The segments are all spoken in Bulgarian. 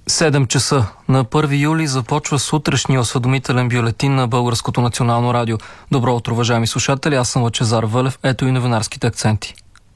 7 часа. На 1 юли започва сутрешния осведомителен бюлетин на Българското национално радио. Добро утро, уважаеми слушатели, аз съм Лъчезар Вълев. Ето и новинарските акценти.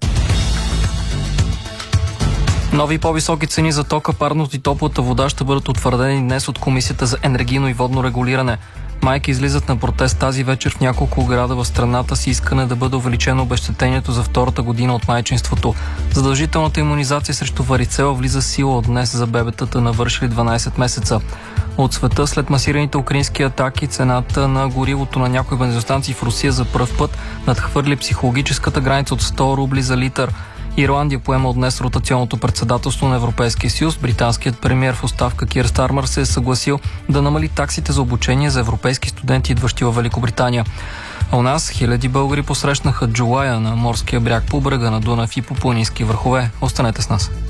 Нови по-високи цени за тока, парното и топлата вода ще бъдат утвърдени днес от Комисията за енергийно и водно регулиране. Майки излизат на протест тази вечер в няколко града в страната с искане да бъде увеличено обезщетението за втората година от майчинството. Задължителната имунизация срещу варицела влиза в сила от днес за бебетата, навършили 12 месеца. От света, след масираните украински атаки, цената на горивото на някои бензиностанции в Русия за пръв път надхвърли психологическата граница от 100 рубли за литър. Ирландия поема от днес ротационното председателство на Европейския съюз. Британският премиер в оставка Кир Стармър се е съгласил да намали таксите за обучение за европейски студенти, идващи във Великобритания. А у нас хиляди българи посрещнаха Джулая на морския бряг по брега на Дунав и по планински върхове. Останете с нас.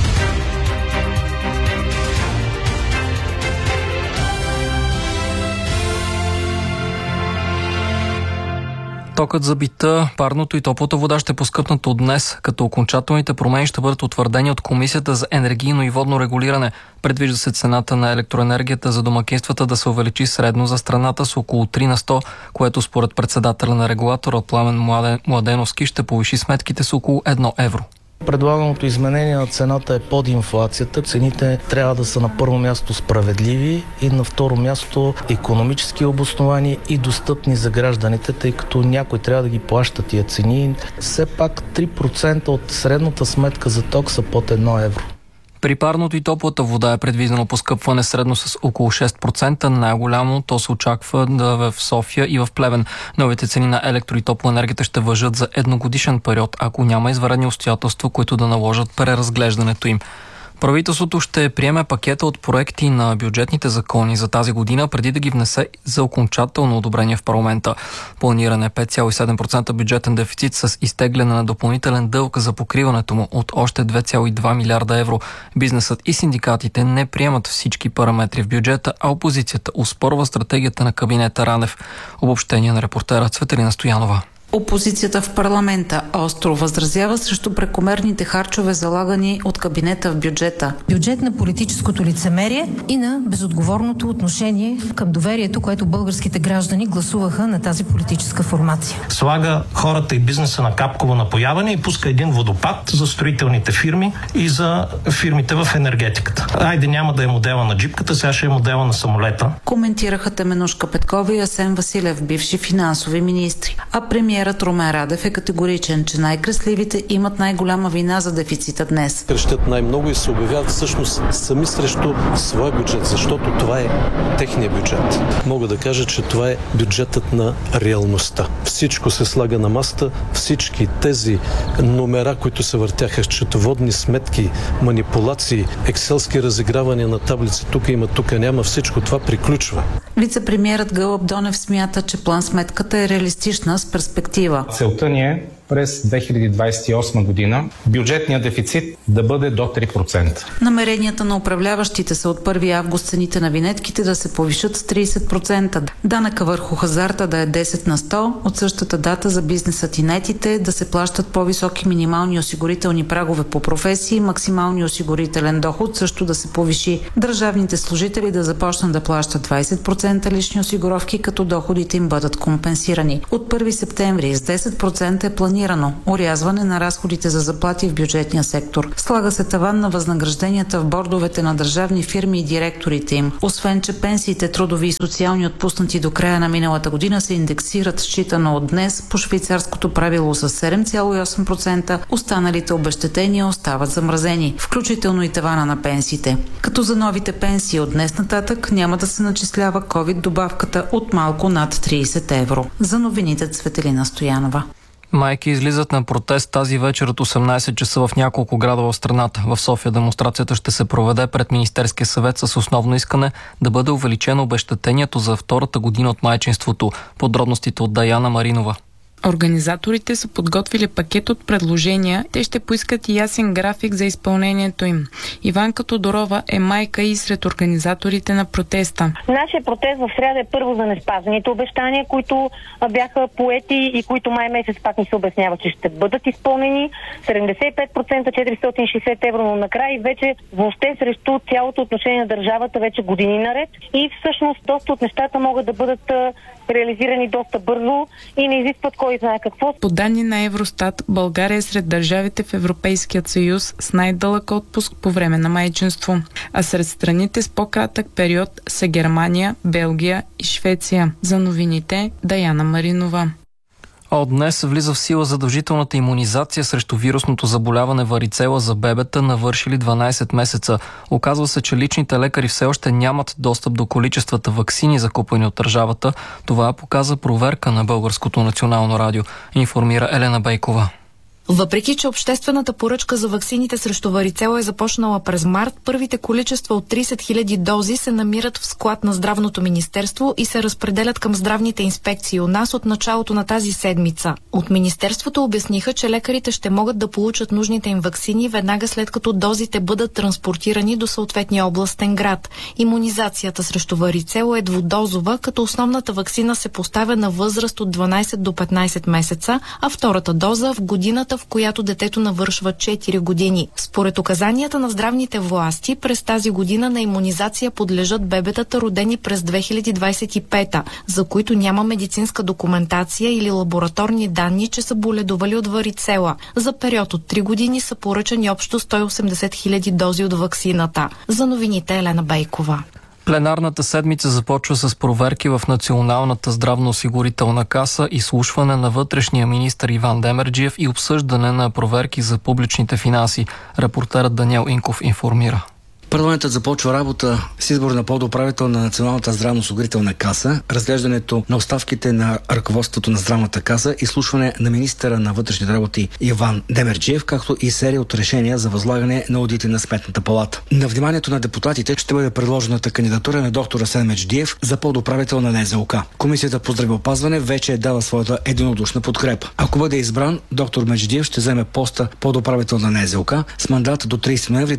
Токът за бита, парното и топлата вода ще поскъпнат от днес, като окончателните промени ще бъдат утвърдени от Комисията за енергийно и водно регулиране. Предвижда се цената на електроенергията за домакинствата да се увеличи средно за страната с около 3 на 100, което според председателя на регулатора Пламен Младеновски ще повиши сметките с около 1 евро. Предлаганото изменение на цената е под инфлацията. Цените трябва да са на първо място справедливи и на второ място икономически обосновани и достъпни за гражданите, тъй като някой трябва да ги плаща тия цени. Все пак 3% от средната сметка за ток са под 1 евро. При парното и топлата вода е предвидено поскъпване средно с около 6%. Най-голямо то се очаква да е в София и в Плевен. Новите цени на електро- и топлоенергията ще важат за едногодишен период, ако няма извънредни обстоятелства, които да наложат преразглеждането им. Правителството ще приеме пакета от проекти на бюджетните закони за тази година, преди да ги внесе за окончателно одобрение в парламента. Планиран е 5,7% бюджетен дефицит с изтегляне на допълнителен дълг за покриването му от още 2,2 милиарда евро. Бизнесът и синдикатите не приемат всички параметри в бюджета, а опозицията оспорва стратегията на кабинета Ранев. Обобщение на репортера Цветелина Стоянова. Опозицията в парламента остро възразява срещу прекомерните харчове, залагани от кабинета в бюджета. Бюджет на политическото лицемерие и на безотговорното отношение към доверието, което българските граждани гласуваха на тази политическа формация. Слага хората и бизнеса на капково напояване и пуска един водопад за строителните фирми и за фирмите в енергетиката. Айде, няма да е модела на джипката, сега ще е модела на самолета. Коментираха Теменужка Петкова и Асен Василев, бивши финансови министри. А премиерът Румен Радев е категоричен, че най-кресливите имат най-голяма вина за дефицита днес. Крещят най-много и се обявяват всъщност сами срещу своя бюджет, защото това е техния бюджет. Мога да кажа, че това е бюджетът на реалността. Всичко се слага на масата, всички тези номера, които се въртяха, счетоводни сметки, манипулации, екселски разигравания на таблици, тук има, тук няма, всичко това приключва. Вицепремиерът Гълъб Донев смята, че план-сметката е реалистична с перспектива. Целта ни е през 2028 година бюджетният дефицит да бъде до 3%. Намеренията на управляващите са от 1 август цените на винетките да се повишат с 30%. Данъка върху хазарта да е 10 на 100, от същата дата за бизнесът и наетите да се плащат по-високи минимални осигурителни прагове по професии, максимални осигурителен доход също да се повиши. Държавните служители да започнат да плащат 20% лични осигуровки, като доходите им бъдат компенсирани. От 1 септември с 10% е планирано орязване на разходите за заплати в бюджетния сектор. Слага се таван на възнагражденията в бордовете на държавни фирми и директорите им. Освен, че пенсиите, трудови и социални отпуснати до края на миналата година се индексират считано от днес по швейцарското правило с 7,8%, останалите обезщетения остават замразени, включително и тавана на пенсиите. Като за новите пенсии от днес нататък няма да се начислява ковид-добавката от малко над 30 евро. За новините Цветелина Стоянова. Майки излизат на протест тази вечер от 18 часа в няколко града в страната. В София демонстрацията ще се проведе пред Министерския съвет с основно искане да бъде увеличено обезщетението за втората година от майчинството. Подробностите от Даяна Маринова. Организаторите са подготвили пакет от предложения. Те ще поискат и ясен график за изпълнението им. Иванка Тодорова е майка и сред организаторите на протеста. Нашия протест в сряда е първо за неспазените обещания, които бяха поети и които май месец пак ни се обяснява, че ще бъдат изпълнени. 75%, 460 евро, но накрая вече въобще срещу цялото отношение на държавата вече години наред. И всъщност доста от нещата могат да бъдат реализирани доста бързо и не изискват кой знае какво. По данни на Евростат, България е сред държавите в Европейският съюз с най-дълъг отпуск по време на майчинство. А сред страните с по-кратък период са Германия, Белгия и Швеция. За новините Даяна Маринова. От днес влиза в сила задължителната имунизация срещу вирусното заболяване варицела за бебета, навършили 12 месеца. Оказва се, че личните лекари все още нямат достъп до количествата ваксини, закупени от държавата. Това показа проверка на Българското национално радио, информира Елена Бейкова. Въпреки че обществената поръчка за ваксините срещу варицела е започнала през март, първите количества от 30 000 дози се намират в склад на Здравното министерство и се разпределят към здравните инспекции у нас от началото на тази седмица. От министерството обясниха, че лекарите ще могат да получат нужните им ваксини веднага след като дозите бъдат транспортирани до съответния областен град. Имунизацията срещу варицела е двудозова, като основната ваксина се поставя на възраст от 12 до 15 месеца, а втората доза в годината, в която детето навършва 4 години. Според указанията на здравните власти, през тази година на имунизация подлежат бебетата, родени през 2025, за които няма медицинска документация или лабораторни данни, че са боледували от варицела. За период от 3 години са поръчани общо 180 000 дози от ваксината. За новините Елена Бейкова. Пленарната седмица започва с проверки в Националната здравноосигурителна каса, изслушване на вътрешния министър Иван Демерджиев и обсъждане на проверки за публичните финанси. Репортерът Даниел Инков информира. Парламентът започва работа с избор на подуправител на Националната здравноосигурителна каса, разглеждането на оставките на ръководството на здравната каса, изслушване на министъра на вътрешните работи Иван Демерджиев, както и серия от решения за възлагане на одити на Сметната палата. На вниманието на депутатите ще бъде предложената кандидатура на доктор Асен Медждиев за подуправител на НЗОК. Комисията по здравеопазване вече е дала своята единодушна подкрепа. Ако бъде избран, доктор Медждиев ще вземе поста подуправител на НЗОК с мандат до 30 ноември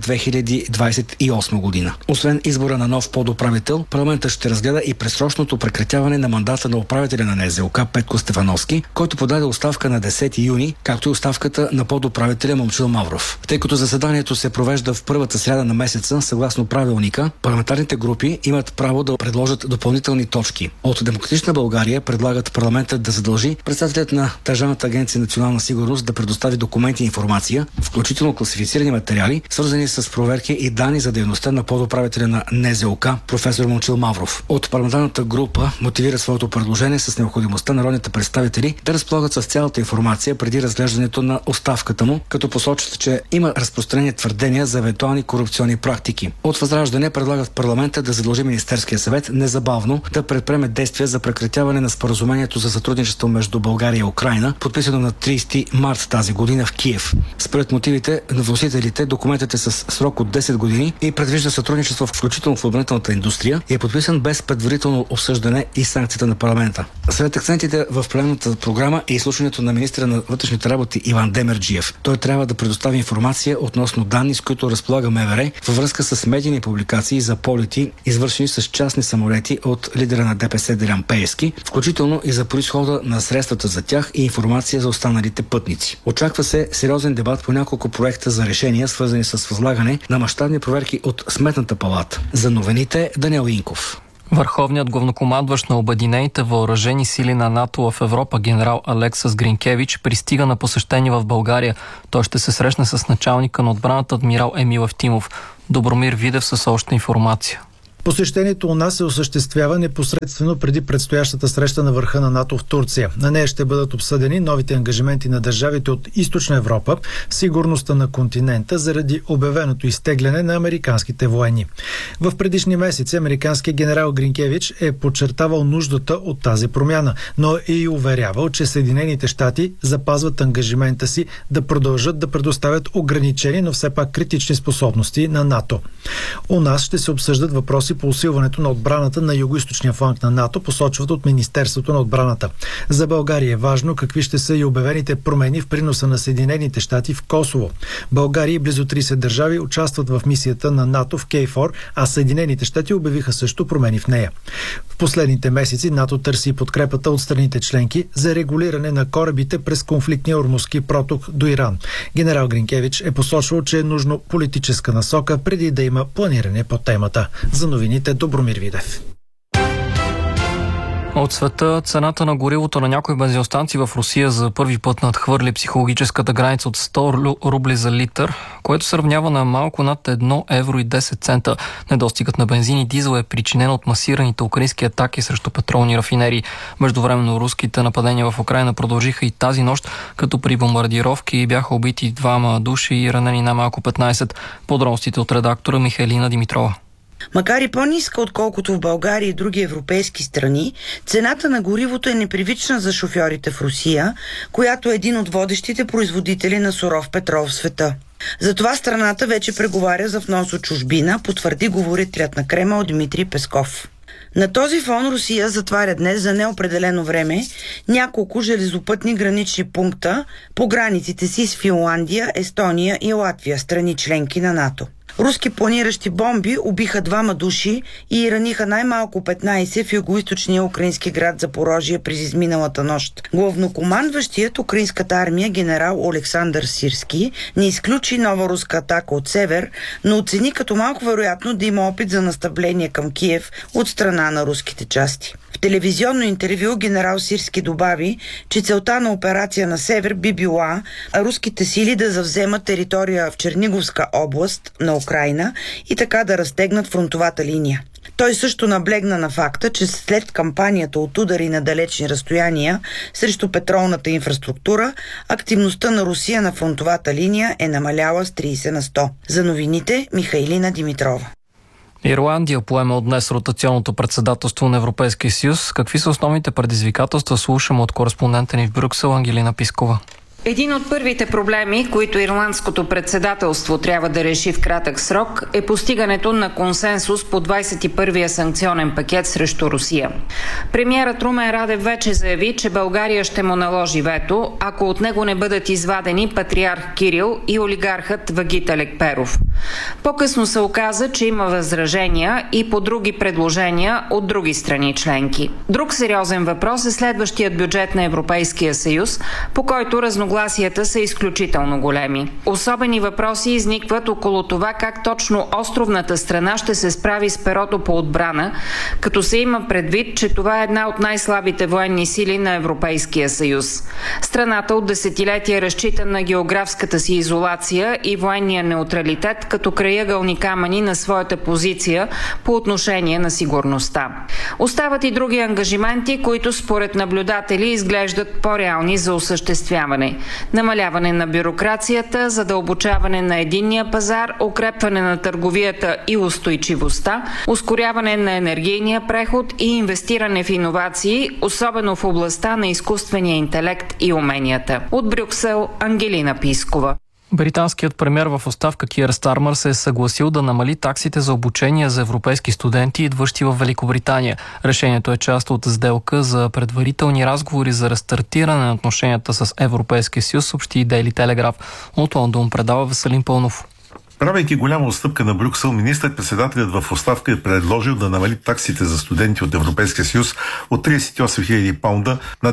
2028 година. Освен избора на нов подуправител, парламентът ще разгледа и предсрочното прекратяване на мандата на управителя на НЗОК Петко Стефановски, който подаде оставка на 10 юни, както и оставката на подуправителя Момчил Мавров. Тъй като заседанието се провежда в първата сряда на месеца, съгласно правилника, парламентарните групи имат право да предложат допълнителни точки. От Демократична България предлагат парламентът да задължи председателят на Държавната агенция национална сигурност да предостави документи и информация, включително класифицирани материали, свързани с проверки и данни за дейността на подуправителя на НЗОК професор Момчил Мавров. От парламентарната група мотивира своето предложение с необходимостта народните представители да разполагат с цялата информация преди разглеждането на оставката му, като посочат, че има разпространени твърдения за евентуални корупционни практики. От Възраждане предлагат парламента да задължи Министерския съвет незабавно да предприеме действия за прекратяване на споразумението за сътрудничество между България и Украйна, подписано на 30 март тази година в Киев. Според мотивите на вносителите, документът е с срок от 10 години и предвижда сътрудничество, включително в отбранителната индустрия, и е подписан без предварително обсъждане и санкцията на парламента. Сред акцентите в пленарната програма е изслушването на министъра на вътрешните работи Иван Демерджиев. Той трябва да предостави информация относно данни, с които разполага МВР във връзка с медийни публикации за полети, извършени с частни самолети от лидера на ДПС Делян Пеевски, включително и за произхода на средствата за тях и информация за останалите пътници. Очаква се сериозен дебат по няколко проекта за решения, свързани с възлагане на мащабни проверки от Сметната палата. За новините Даниел Инков. Върховният главнокомандващ на Обединените въоръжени сили на НАТО в Европа генерал Алексас Гринкевич пристига на посещение в България. Той ще се срещне с началника на отбраната адмирал Емил Евтимов. Добромир Видев със още информация. Посещението у нас се осъществява непосредствено преди предстоящата среща на върха на НАТО в Турция. На нея ще бъдат обсъдени новите ангажименти на държавите от Източна Европа в сигурността на континента заради обявеното изтегляне на американските военни. В предишни месеци американският генерал Гринкевич е подчертавал нуждата от тази промяна, но е и уверявал, че Съединените щати запазват ангажимента си да продължат да предоставят ограничени, но все пак критични способности на НАТО. У нас ще се обсъждат въпроси по усилването на отбраната на югоизточния фланг на НАТО, посочват от Министерството на отбраната. За България е важно какви ще са и обявените промени в приноса на Съединените щати в Косово. България и близо 30 държави участват в мисията на НАТО в КФОР, а Съединените щати обявиха също промени в нея. В последните месеци НАТО търси подкрепата от страните членки за регулиране на корабите през конфликтния Ормузски проток до Иран. Генерал Гринкевич е посочвал, че е нужно политическа насока преди да има планиране по темата. За новините Добромир Видев. От света цената на горивото на някои бензиностанции в Русия за първи път надхвърли психологическата граница от 100 рубли за литър, което се равнява на малко над 1 евро и 10 цента. Недостигът на бензин и дизел е причинен от масираните украински атаки срещу петролни рафинерии. Междувременно руските нападения в Украйна продължиха и тази нощ, като при бомбардировки бяха убити 2 души и ранени най-малко 15. Подробностите от редактора Михайлина Димитрова. Макар и по-ниска, отколкото в България и други европейски страни, цената на горивото е непривична за шофьорите в Русия, която е един от водещите производители на суров петрол в света. Затова страната вече преговаря за внос от чужбина, потвърди говорителят на Кремъл Дмитрий Песков. На този фон Русия затваря днес за неопределено време няколко железопътни гранични пункта по границите си с Финландия, Естония и Латвия, страни членки на НАТО. Руски планиращи бомби убиха 2 души и раниха най-малко 15 в югоизточния украински град Запорожие през изминалата нощ. Главнокомандващият украинската армия генерал Олександър Сирски не изключи нова руска атака от север, но оцени като малко вероятно да има опит за настъпление към Киев от страна на руските части. В телевизионно интервю генерал Сирски добави, че целта на операция на север би била руските сили да завземат територия в Черниговска област на Украйна и така да разтегнат фронтовата линия. Той също наблегна на факта, че след кампанията от удари на далечни разстояния срещу петролната инфраструктура, активността на Русия на фронтовата линия е намаляла с 30%. За новините Михайлина Димитрова. Ирландия поема от днес ротационното председателство на Европейския съюз. Какви са основните предизвикателства, слушаме от кореспондента ни в Брюксел Ангелина Пискова. Един от първите проблеми, които ирландското председателство трябва да реши в кратък срок, е постигането на консенсус по 21-я санкционен пакет срещу Русия. Премиерът Румен Радев вече заяви, че България ще му наложи вето, ако от него не бъдат извадени патриарх Кирил и олигархът Вагит Лекперов. По-късно се оказа, че има възражения и по други предложения от други страни членки. Друг сериозен въпрос е следващият бюджет на Европейския съюз, по който разногласията са изключително големи. Особени въпроси изникват около това как точно островната страна ще се справи с перото по отбрана, като се има предвид, че това е една от най-слабите военни сили на Европейския съюз. Страната от десетилетия разчита на географската си изолация и военния неутралитет като краягълни камъни на своята позиция по отношение на сигурността. Остават и други ангажименти, които според наблюдатели изглеждат по-реални за осъществяване. Намаляване на бюрокрацията, задълбочаване на единния пазар, укрепване на търговията и устойчивостта, ускоряване на енергийния преход и инвестиране в иновации, особено в областта на изкуствения интелект и уменията. От Брюксел Ангелина Пискова. Британският премиер в оставка Киър Стармър се е съгласил да намали таксите за обучение за европейски студенти, идващи в Великобритания. Решението е част от сделка за предварителни разговори за рестартиране на отношенията с Европейския съюз, съобщи Дейли Телеграф. От Лондон предава Веселин Пълнов. Правейки голяма отстъпка на Брюксел, министър-председателят в оставка е предложил да намали таксите за студенти от Европейския съюз от 38 000 паунда на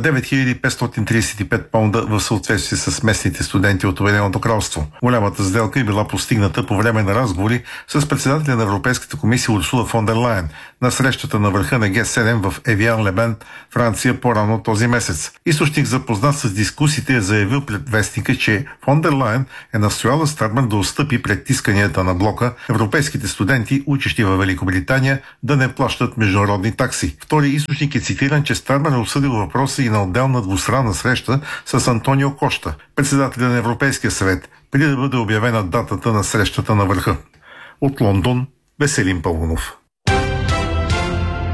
9535 паунда в съответствие с местните студенти от Обединеното кралство. Голямата сделка е била постигната по време на разговори с председателя на Европейската комисия Урсула фон дер Лайен на срещата на върха на Г7 в Евиан-Лебен, Франция, по-рано този месец. Източник, запознат с дискусиите, е заявил пред вестника, че фон дер Лайен е настояла Стармър да отстъпи пред исканията на блока европейските студенти, учещи във Великобритания, да не плащат международни такси. Втори източник е цитиран, че Стармър е обсъдил въпроса и на отделна двустранна среща с Антонио Кошта, председателя на Европейския съвет, преди да бъде обявена датата на срещата на върха. От Лондон Веселин Пълнов.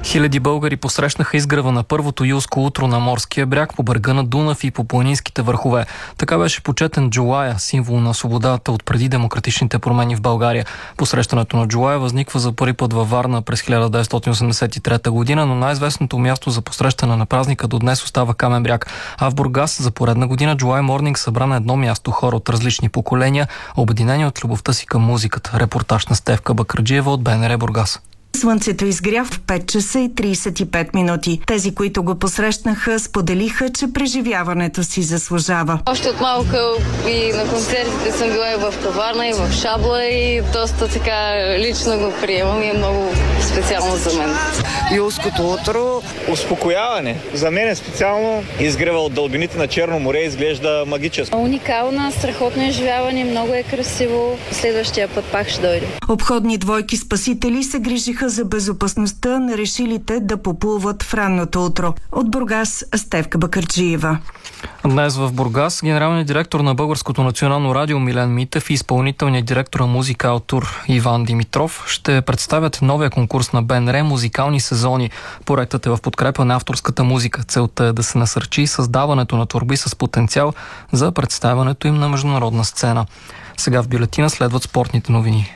Хиляди българи посрещнаха изгрева на първото юлско утро на морския бряг по брега на Дунав и по планинските върхове. Така беше почетен Джулая, символ на свободата от преди демократичните промени в България. Посрещането на Джулая възниква за първи път във Варна през 1983 година, но най-известното място за посрещане на празника до днес остава Камен бряг. А в Бургас за поредна година Джулай Морнинг събра на едно място хора от различни поколения, обединени от любовта си към музиката. Репортаж на Стефка Бакърджиева от БНР Бургас. Слънцето изгря в 5 часа и 35 минути. Тези, които го посрещнаха, споделиха, че преживяването си заслужава. Още от малка и на концертите съм била и в Каварна, и в Шабла и доста така лично го приемам и е много специално за мен. Юлското утро, успокояване. За мен е специално изгрева от дълбините на Черно море, изглежда магическо. Уникална, страхотно изживяване, много е красиво. Следващия път пак ще дойде. Обходни двойки спасители се грижиха за безопасността на решилите да поплуват в ранното утро. От Бургас, Стефка Бакърджиева. Днес в Бургас генералният директор на Българското национално радио Милен Митев и изпълнителният директор на Музикал Тур Иван Димитров ще представят новия конкурс на БНР «Музикални сезони». Проектът е в подкрепа на авторската музика. Целта е да се насърчи създаването на творби с потенциал за представянето им на международна сцена. Сега в бюлетина следват спортните новини.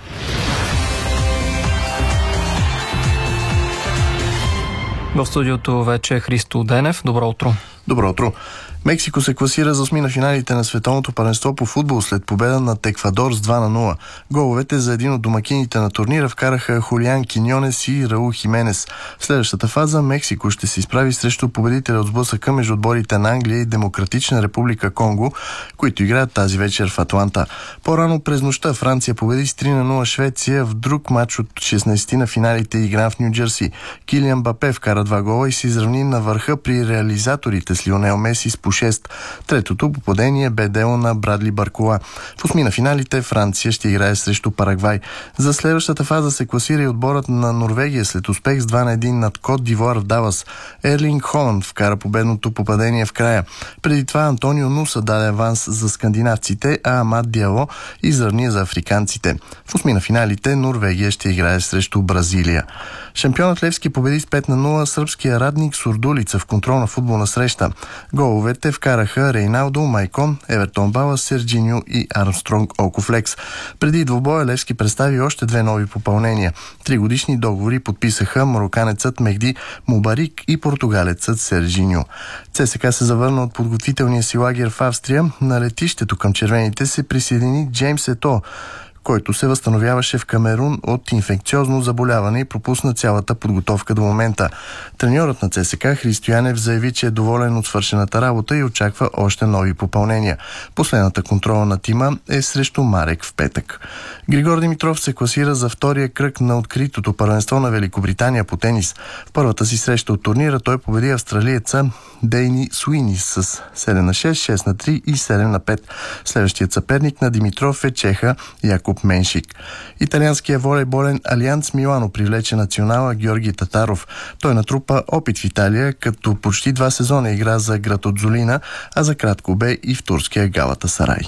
В студиото вече е Христо Денев. Добро утро. Добро утро. Мексико се класира за осми на финалите на световното първенство по футбол след победа над Еквадор с 2-0. Головете за един от домакините на турнира вкараха Хулиан Киньонес и Раул Хименес. В следващата фаза Мексико ще се изправи срещу победителя от сблъсъка между отборите на Англия и Демократична република Конго, които играят тази вечер в Атланта. По-рано през нощта Франция победи с 3-0 Швеция в друг матч от 16 на финалите игра в Ню Джерси. Килиан Мбапе вкара 2 гола и се изравни на върха при реализаторите с Лионел Меси с по 6. Третото попадение бе дело на Брадли Баркола. В осми на финалите Франция ще играе срещу Парагвай. За следващата фаза се класира и отборът на Норвегия след успех с 2-1 над Кот д'Ивуар в Далас. Ерлинг Холанд вкара победното попадение в края. Преди това Антонио Нуса даде аванс за скандинавците, а Амад Диало изравни за африканците. В осми на финалите Норвегия ще играе срещу Бразилия. Шампионът Левски победи с 5-0 сръбския Радник Сурдулица в контролна футболна среща. Головете вкараха Рейналдо, Майкон, Евертон Бала, Серджиньо и Армстронг Окофлекс. Преди двубоя Левски представи още 2 нови попълнения. 3-годишни договори подписаха мароканецът Мехди Мубарик и португалецът Серджиньо. ЦСКА се завърна от подготвителния си лагер в Австрия. На летището към червените се присъедини Джеймс Ето, който се възстановяваше в Камерун от инфекциозно заболяване и пропусна цялата подготовка до момента. Треньорът на ЦСКА Христо Янев заяви, че е доволен от свършената работа и очаква още нови попълнения. Последната контрола на тима е срещу Марек в петък. Григор Димитров се класира за втория кръг на откритото първенство на Великобритания по тенис. В първата си среща от турнира той победи австралиеца Дейни Суини с 7-6, 6-3 и 7-5. Следващият съперник на Димитров е чеха Якоб Меншик. Италианският волейболен Алианс Милано привлече национала Георги Татаров. Той натрупа опит в Италия, като почти 2 сезона игра за Гратодзолина, а за кратко бе и в турския Галатасарай.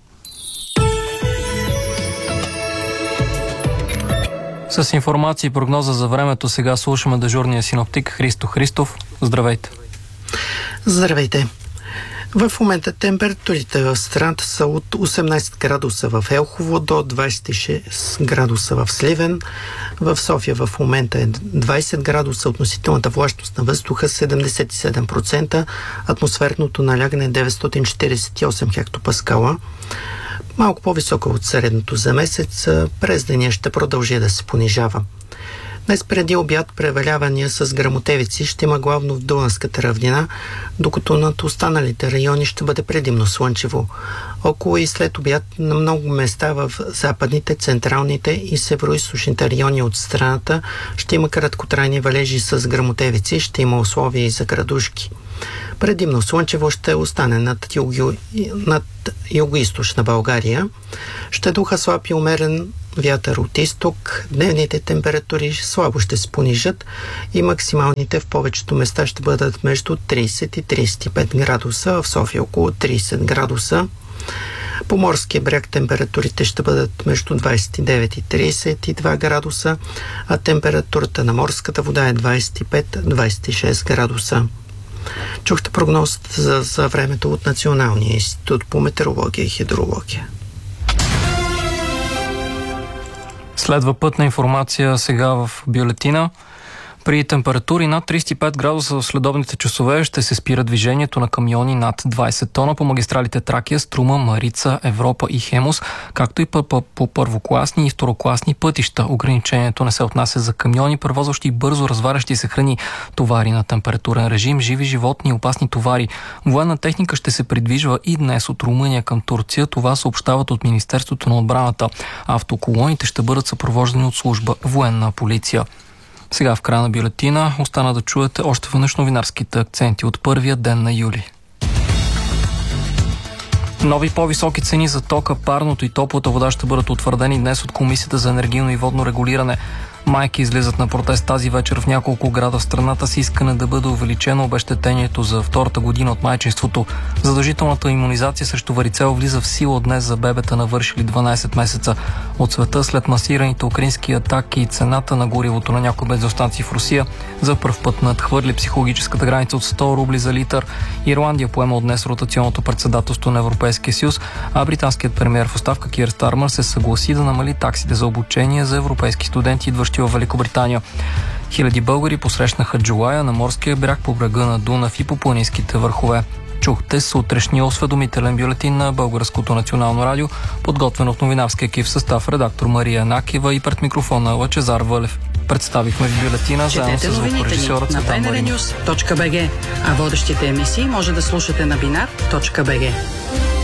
С информация и прогноза за времето сега слушаме дежурния синоптик Христо Христов. Здравейте! Здравейте! В момента температурите в страната са от 18 градуса в Елхово до 26 градуса в Сливен. В София в момента е 20 градуса, относителната влажност на въздуха 77%, атмосферното налягане е 948 хектопаскала. Малко по-високо от средното за месец, през деня ще продължи да се понижава. Днес преди обяд превалявания с гръмотевици ще има главно в Дунавската равнина, докато над останалите райони ще бъде предимно слънчево. Около и след обяд на много места в западните, централните и североизточните райони от страната ще има краткотрайни валежи с гръмотевици, ще има условия и за градушки. Предимно слънчево ще остане над юго-източна България. Ще духа слаб и умерен вятър от изток. Дневните температури слабо ще се понижат и максималните в повечето места ще бъдат между 30 и 35 градуса, в София около 30 градуса. По морския бряг температурите ще бъдат между 29 и 32 градуса, а температурата на морската вода е 25-26 градуса. Чухте прогнозата за времето от Националния институт по метеорология и хидрология. Следва пътна информация сега в бюлетина. При температури над 35 градуса в следобните часове ще се спира движението на камиони над 20 тона по магистралите Тракия, Струма, Марица, Европа и Хемус, както и по първокласни и второкласни пътища. Ограничението не се отнася за камиони, превозващи бързо разварящи се храни, товари на температурен режим, живи животни и опасни товари. Военна техника ще се придвижва и днес от Румъния към Турция. Това съобщават от Министерството на отбраната. Автоколоните ще бъдат съпровождани от служба военна полиция. Сега в края на бюлетина остана да чуете още веднъж новинарските акценти от първия ден на юли. Нови по-високи цени за тока, парното и топлата вода ще бъдат утвърдени днес от Комисията за енергийно и водно регулиране. Майки излизат на протест тази вечер в няколко града в страната с искане да бъде увеличено обезщетението за втората година от майчинството. Задължителната имунизация срещу варицел влиза в сила днес за бебета, навършили 12 месеца. От света след масираните украински атаки и цената на горивото на някои бензиностанции в Русия за пръв път надхвърли психологическата граница от 100 рубли за литър. Ирландия поема от днес ротационното председателство на Европейския съюз, а британският премиер в оставка Кир Стармър се съгласи да намали таксите за обучение за европейски студенти, идващи в Великобритания. Хиляди българи посрещнаха Джулая на морския бряг по брега на Дунав и по планинските върхове. Чухте сутрешния осведомителен бюлетин на Българското национално радио, подготвен от новинарския екип в състав редактор Мария Накева и пред микрофона Лъчезар Вълев. Представихме в бюлетина заедно с звукорежисьора Цветан Маринов. Четете новините на bnrnews.bg, а водещите емисии може да слушате на binar.bg.